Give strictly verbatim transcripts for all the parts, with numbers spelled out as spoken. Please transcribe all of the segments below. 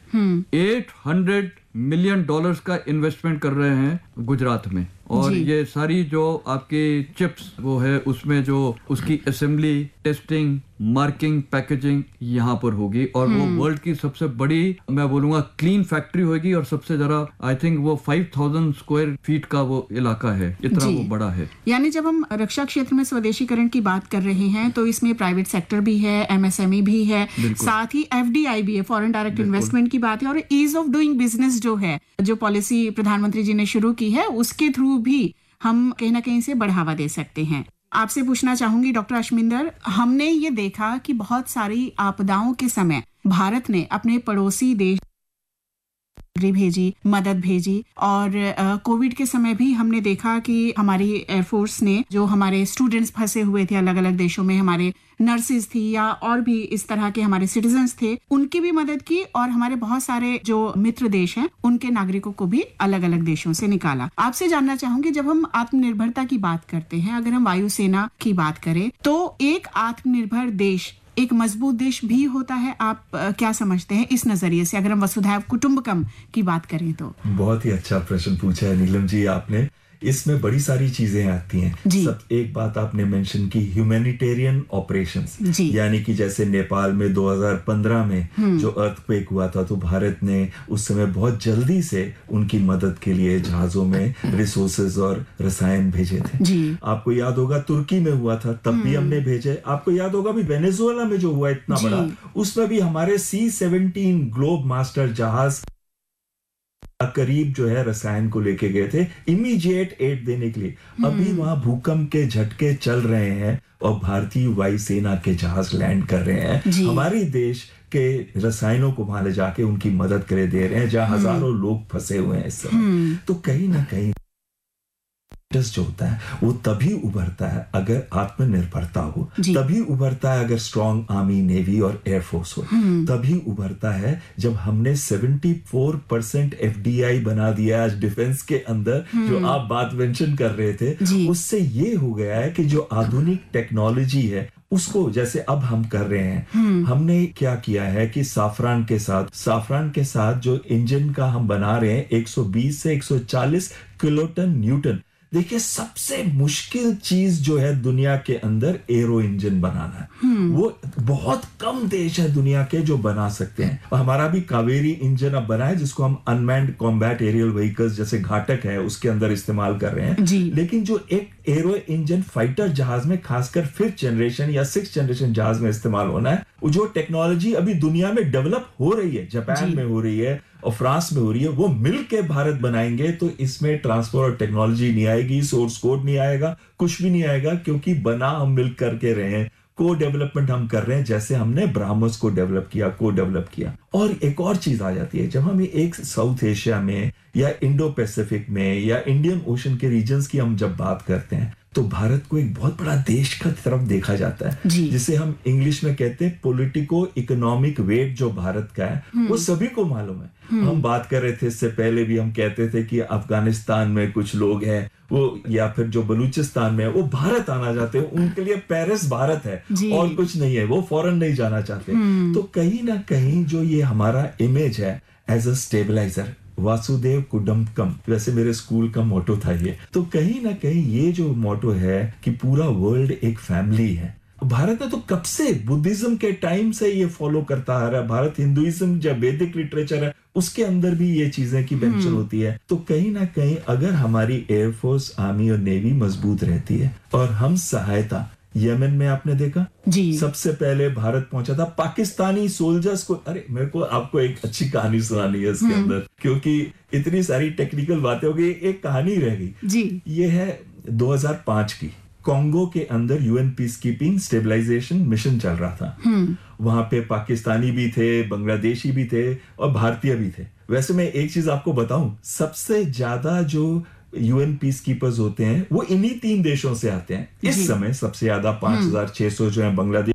Eight hundred million dollars का investment कर रहे हैं गुजरात में। और ये सारी जो आपकी चिप्स वो है उसमें जो उसकी असेंबली, टेस्टिंग, मार्किंग, पैकेजिंग यहाँ पर होगी और वो वर्ल्ड की सबसे बड़ी मैं बोलूंगा क्लीन फैक्ट्री होगी और सबसे ज्यादा आई थिंक वो फाइव थाउजेंड स्क्वायर फीट का वो इलाका है, इतना वो बड़ा है। यानी जब हम रक्षा क्षेत्र में स्वदेशीकरण की बात कर रहे हैं तो इसमें प्राइवेट सेक्टर भी है, एमएसएमई भी है, साथ ही एफडीआई भी है, फॉरेन डायरेक्ट इन्वेस्टमेंट की बात है, और ईज ऑफ डूइंग बिजनेस जो है, जो पॉलिसी प्रधानमंत्री जी ने शुरू की है उसके थ्रू भी हम कहीं ना कहीं से बढ़ावा दे सकते हैं। आपसे पूछना चाहूंगी डॉक्टर अशमिंदर, हमने ये देखा कि बहुत सारी आपदाओं के समय भारत ने अपने पड़ोसी देश भेजी, मदद भेजी, और कोविड के समय भी हमने देखा कि हमारी एयरफोर्स ने जो हमारे स्टूडेंट्स फंसे हुए थे अलग अलग देशों में, हमारे नर्सेज थी या और भी इस तरह के हमारे सिटीजन्स थे, उनकी भी मदद की, और हमारे बहुत सारे जो मित्र देश हैं उनके नागरिकों को भी अलग अलग देशों से निकाला। आपसे जानना चाहूंगी, जब हम आत्मनिर्भरता की बात करते हैं, अगर हम वायुसेना की बात करें तो एक आत्मनिर्भर देश एक मजबूत देश भी होता है। आप क्या समझते हैं इस नजरिए से, अगर हम वसुधैव कुटुंबकम की बात करें तो? बहुत ही अच्छा प्रश्न पूछा है नीलम जी आपने। इसमें बड़ी सारी चीजें आती हैं। सब एक बात आपने मेंशन की, ह्यूमैनिटेरियन ऑपरेशंस, यानी कि जैसे नेपाल में दो हज़ार पंद्रह में जो अर्थक्वेक हुआ था तो भारत ने उस समय बहुत जल्दी से उनकी मदद के लिए जहाजों में रिसोर्सेज और रसायन भेजे थे। आपको याद होगा तुर्की में हुआ था, तब भी हमने भेजे। आपको याद होगा भी वेनेजुएला में जो हुआ इतना बड़ा, उसमें भी हमारे सी सेवनटीन ग्लोब मास्टर जहाज करीब जो है रसायन को लेके गए थे इमीडिएट एड देने के लिए। अभी वहां भूकंप के झटके चल रहे हैं और भारतीय वायुसेना के जहाज लैंड कर रहे हैं, हमारे देश के रसायनों को वहां ले जाके उनकी मदद करे दे रहे हैं, जहां हजारों लोग फंसे हुए हैं इस समय। तो कहीं ना कहीं जो होता है वो तभी उभरता है अगर आत्मनिर्भरता हो, तभी उभरता है अगर स्ट्रॉन्ग आर्मी, नेवी और एयरफोर्स हो, तभी उभरता है जब हमने चौहत्तर परसेंट एफडीआई बना दिया आज डिफेंस के अंदर, जो आप बात मेंशन कर रहे थे। उससे ये हो गया है कि जो आधुनिक टेक्नोलॉजी है उसको जैसे अब हम कर रहे हैं, हमने क्या किया है कि साफरान के साथ साफरान के साथ जो इंजन का हम बना रहे हैं एक सौ बीस से एक सौ चालीस किलोटन न्यूटन। देखिए सबसे मुश्किल चीज जो है दुनिया के अंदर एरो इंजन बनाना है, वो बहुत कम देश है दुनिया के जो बना सकते हैं। हमारा भी कावेरी इंजन अब बना है जिसको हम अनमैन्ड कॉम्बैट एरियल व्हीकल्स जैसे घाटक है उसके अंदर इस्तेमाल कर रहे हैं। लेकिन जो एक एरो इंजन फाइटर जहाज में खासकर फिफ्थ जनरेशन या सिक्स जनरेशन जहाज में इस्तेमाल होना है, जो टेक्नोलॉजी अभी दुनिया में डेवलप हो रही है, जापान में हो रही है और फ्रांस में हो रही है, वो मिल के भारत बनाएंगे तो इसमें ट्रांसफर और टेक्नोलॉजी नहीं आएगी, सोर्स कोड नहीं आएगा, कुछ भी नहीं आएगा, क्योंकि बना हम मिल करके रहे हैं, को डेवलपमेंट हम कर रहे हैं, जैसे हमने ब्राह्मस को डेवलप किया, को डेवलप किया। और एक और चीज आ जाती है, जब हम एक साउथ एशिया में या इंडो पैसिफिक में या इंडियन ओशन के रीजन्स की हम जब बात करते हैं तो भारत को एक बहुत बड़ा देश का तरफ देखा जाता है, जिसे हम इंग्लिश में कहते हैं पॉलिटिको इकोनॉमिक वेट जो भारत का है वो सभी को मालूम है। हम बात कर रहे थे इससे पहले भी, हम कहते थे कि अफगानिस्तान में कुछ लोग हैं वो या फिर जो बलूचिस्तान में है वो भारत आना चाहते हैं, उनके लिए पेरिस भारत है और कुछ नहीं है, वो फॉरेन नहीं जाना चाहते। तो कहीं ना कहीं जो ये हमारा इमेज है एज अ स्टेबलाइजर, वासुदेव कुटुंबकम, वैसे मेरे स्कूल का मोटो था ये, तो कहीं ना कहीं ये जो मोटो है कि पूरा वर्ल्ड एक फैमिली है। भारत ने तो कब से बुद्धिज्म के टाइम से ये फॉलो करता आ रहा है। भारत हिंदुइज्म जब वैदिक लिटरेचर है उसके अंदर भी ये चीजें की मेंशन होती है। तो कहीं ना कहीं अगर हमारी एयरफोर्स, आर्मी और नेवी मजबूत रहती है और हम सहायता, यमन में आपने देखा जी, सबसे पहले भारत पहुंचा था पाकिस्तानी सोल्जर्स को। अरे मेरे को आपको एक अच्छी कहानी सुनानी है इसके अंदर, क्योंकि इतनी सारी टेक्निकल बातें हो गई, एक कहानी रह गई जी। ये है दो हज़ार पाँच की, कांगो के अंदर UN peace keeping stabilization mission चल रहा था। वहां पे पाकिस्तानी भी थे, बांग्लादेशी भी थे और भारतीय भी थे। वैसे मैं एक चीज आपको बताऊं, सबसे ज्यादा जो यूएन पीस कीपर्स होते हैं वो इन्हीं तीन देशों से आते हैं इस समय। सबसे ज्यादा पांच हजार छह सौ जो है बांग्लादेश,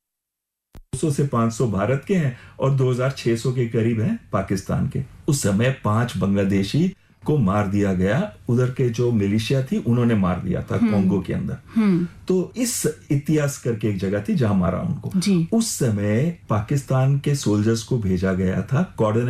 दो सौ से पांच सौ भारत के हैं और दो हज़ार छह सौ के करीब हैं पाकिस्तान के। उस समय पांच बांग्लादेशी को मार दिया गया, उधर के जो मिलिशिया थी उन्होंने मार दिया था कांगो के अंदर। तो इस इतिहास करके एक जगह थी जहां मारा उनको। उस समय पाकिस्तान के सोल्जर्स को भेजा गया था कोऑर्डिनेट